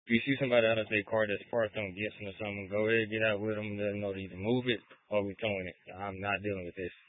If you see somebody out of their car that's parked on Gibson or something, go ahead, get out with them, let them know to either move it or we towing it. I'm not dealing with this.